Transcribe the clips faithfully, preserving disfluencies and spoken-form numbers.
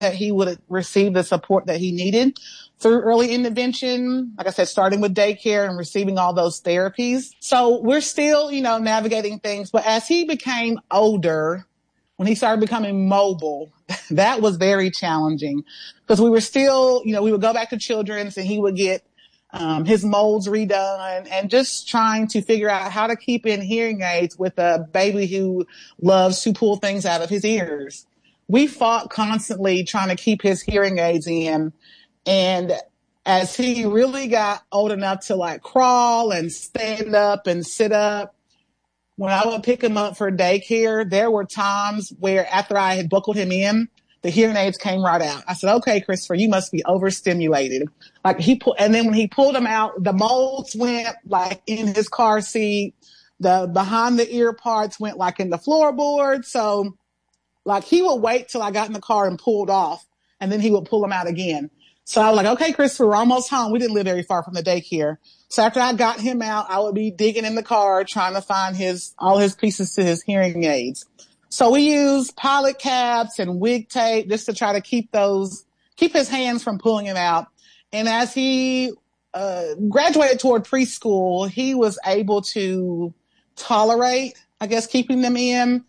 that he would receive the support that he needed through early intervention, like I said, starting with daycare and receiving all those therapies. So we're still, you know, navigating things. But as he became older, when he started becoming mobile, that was very challenging because we were still, you know, we would go back to Children's and he would get um, his molds redone and just trying to figure out how to keep in hearing aids with a baby who loves to pull things out of his ears. We fought constantly trying to keep his hearing aids in. And as he really got old enough to like crawl and stand up and sit up, when I would pick him up for daycare, there were times where after I had buckled him in, the hearing aids came right out. I said, okay, Christopher, you must be overstimulated. Like he pulled, and then when he pulled them out, the molds went like in his car seat. The behind the ear parts went like in the floorboard. So like he would wait till I got in the car and pulled off, and then he would pull them out again. So I was like, okay, Christopher, we're almost home. We didn't live very far from the daycare. So after I got him out, I would be digging in the car, trying to find his, all his pieces to his hearing aids. So we used pilot caps and wig tape just to try to keep those, keep his hands from pulling it out. And as he uh, graduated toward preschool, he was able to tolerate, I guess, keeping them in.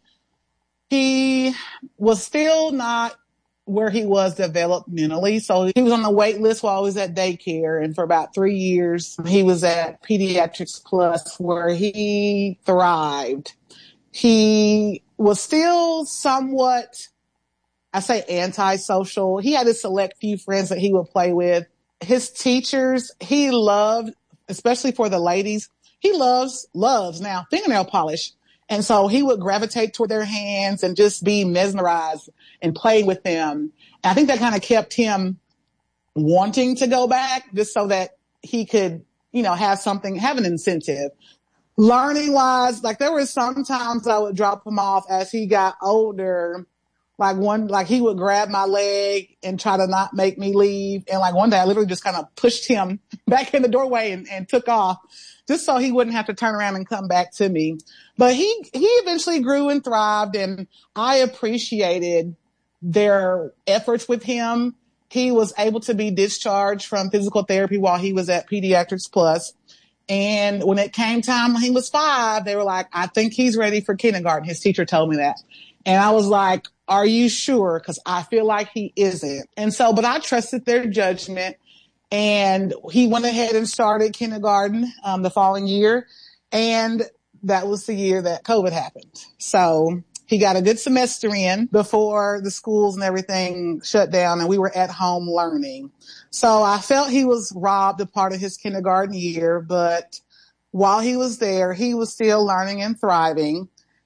He was still not where he was developmentally. So he was on the wait list while I was at daycare. And for about three years, he was at Pediatrics Plus where he thrived. He was still somewhat, I say, antisocial. He had a select few friends that he would play with. His teachers, he loved, especially for the ladies, he loves, loves now fingernail polish. And so he would gravitate toward their hands and just be mesmerized and play with them. And I think that kind of kept him wanting to go back just so that he could, you know, have something, have an incentive. Learning wise, like there were some times I would drop him off as he got older. Like one, like he would grab my leg and try to not make me leave. And like one day I literally just kind of pushed him back in the doorway and, and took off just so he wouldn't have to turn around and come back to me. But he, he eventually grew and thrived, and I appreciated their efforts with him. He was able to be discharged from physical therapy while he was at Pediatrics Plus. And when it came time when he was five, they were like, I think he's ready for kindergarten. His teacher told me that. And I was like, are you sure? Because I feel like he isn't. And so, but I trusted their judgment. And he went ahead and started kindergarten um, the following year. And that was the year that COVID happened. So he got a good semester in before the schools and everything shut down, and we were at home learning. So I felt he was robbed of part of his kindergarten year, but while he was there, he was still learning and thriving.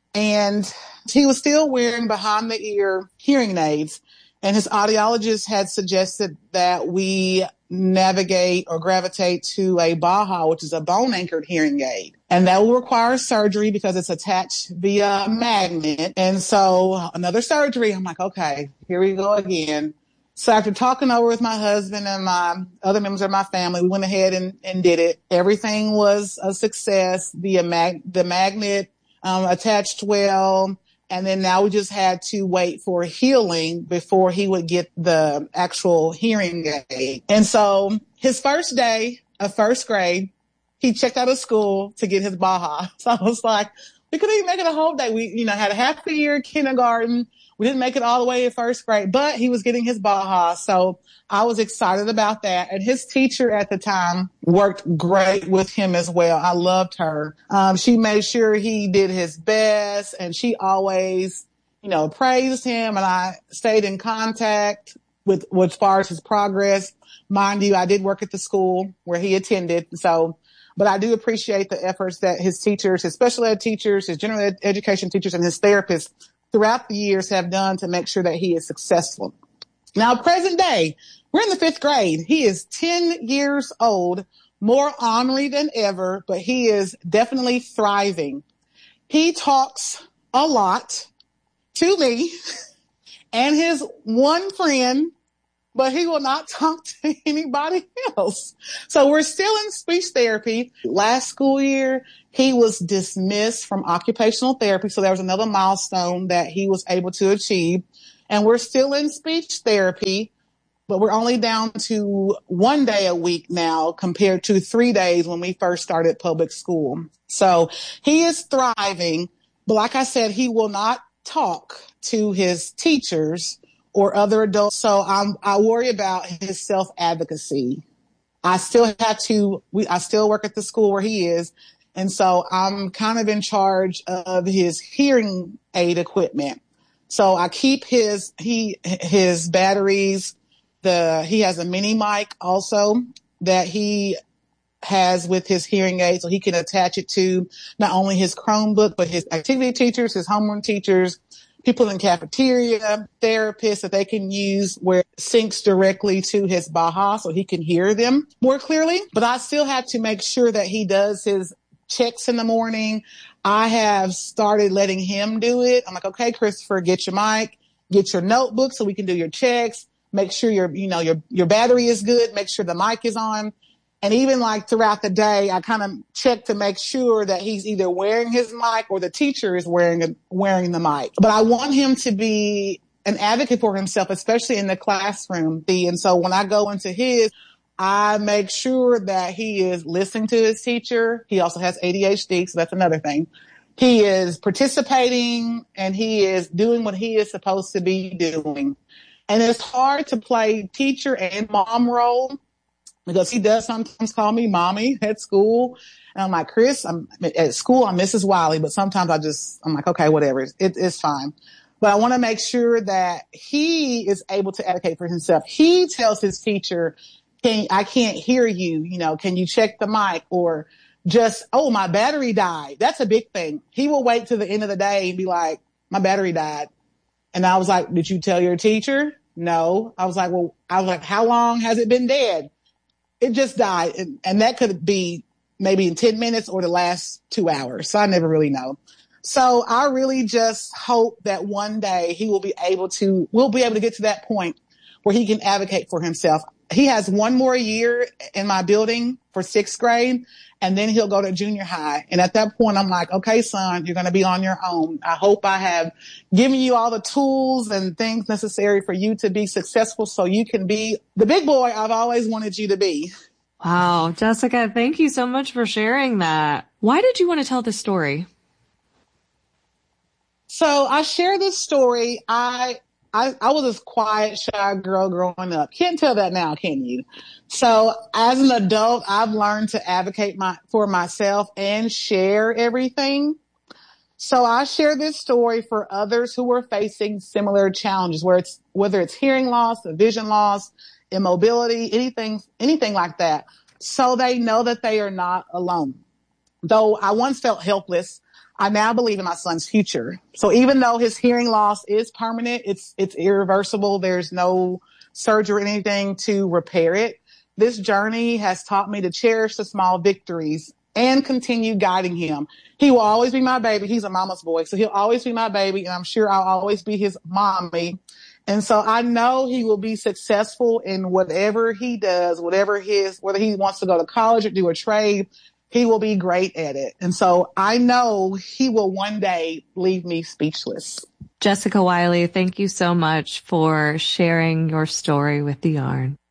And he was still wearing behind the ear hearing aids. And his audiologist had suggested that we navigate or gravitate to a Baha, which is a bone anchored hearing aid. And that will require surgery because it's attached via a magnet. And so another surgery, I'm like, okay, here we go again. So after talking over with my husband and my other members of my family, we went ahead and, and did it. Everything was a success. The, mag- the magnet um, attached well. And then now we just had to wait for healing before he would get the actual hearing aid. And so his first day of first grade, he checked out of school to get his Baha. So I was like, we couldn't even make it a whole day. We, you know, had a half a year kindergarten. We didn't make it all the way in first grade, but he was getting his Baha. So I was excited about that. And his teacher at the time worked great with him as well. I loved her. Um, she made sure he did his best, and she always, you know, praised him. And I stayed in contact with, with as far as his progress. Mind you, I did work at the school where he attended. So, but I do appreciate the efforts that his teachers, his special ed teachers, his general ed- education teachers, and his therapists throughout the years have done to make sure that he is successful. Now, present day, we're in the fifth grade. He is ten years old, more ornery than ever, but he is definitely thriving. He talks a lot to me and his one friend, but he will not talk to anybody else. So we're still in speech therapy. Last school year, he was dismissed from occupational therapy. So there was another milestone that he was able to achieve. And we're still in speech therapy, but we're only down to one day a week now compared to three days when we first started public school. So he is thriving, but like I said, he will not talk to his teachers or other adults. So I'm, I worry about his self-advocacy. I still have to, we, I still work at the school where he is. And so I'm kind of in charge of his hearing aid equipment. So I keep his, he, his batteries. The, he has a mini mic also that he has with his hearing aid, so he can attach it to not only his Chromebook, but his activity teachers, his homeroom teachers, people in cafeteria, therapists that they can use where it syncs directly to his Baha so he can hear them more clearly. But I still have to make sure that he does his checks in the morning. I have started letting him do it. I'm like, okay, Christopher, get your mic, get your notebook so we can do your checks. Make sure your, you know, your, your battery is good. Make sure the mic is on. And even like throughout the day, I kind of check to make sure that he's either wearing his mic or the teacher is wearing a, wearing the mic. But I want him to be an advocate for himself, especially in the classroom. And so when I go into his, I make sure that he is listening to his teacher. He also has A D H D, so that's another thing. He is participating and he is doing what he is supposed to be doing. And it's hard to play teacher and mom role because he does sometimes call me mommy at school. And I'm like, Chris, I'm at school, I'm Missus Wiley, but sometimes I just, I'm like, okay, whatever. It, it's fine. But I want to make sure that he is able to advocate for himself. He tells his teacher, can, I can't hear you. You know, can you check the mic? Or just, oh, my battery died. That's a big thing. He will wait to the end of the day and be like, my battery died. And I was like, did you tell your teacher? No. I was like, well, I was like, how long has it been dead? It just died. And, and that could be maybe in ten minutes or the last two hours. So I never really know. So I really just hope that one day he will be able to, we'll be able to get to that point where he can advocate for himself. He has one more year in my building for sixth grade, and then he'll go to junior high. And at that point, I'm like, okay, son, you're going to be on your own. I hope I have given you all the tools and things necessary for you to be successful so you can be the big boy I've always wanted you to be. Wow, Jessica, thank you so much for sharing that. Why did you want to tell this story? So I share this story. I I, I was a quiet, shy girl growing up. Can't tell that now, can you? So as an adult, I've learned to advocate my, for myself and share everything. So I share this story for others who are facing similar challenges, where it's, whether it's hearing loss, vision loss, immobility, anything, anything like that. So they know that they are not alone. Though I once felt helpless, I now believe in my son's future. So even though his hearing loss is permanent, it's, it's irreversible. There's no surgery or anything to repair it. This journey has taught me to cherish the small victories and continue guiding him. He will always be my baby. He's a mama's boy, so he'll always be my baby, and I'm sure I'll always be his mommy. And so I know he will be successful in whatever he does, whatever his, whether he wants to go to college or do a trade, he will be great at it. And so I know he will one day leave me speechless. Jessica Wiley, thank you so much for sharing your story with The Yarn.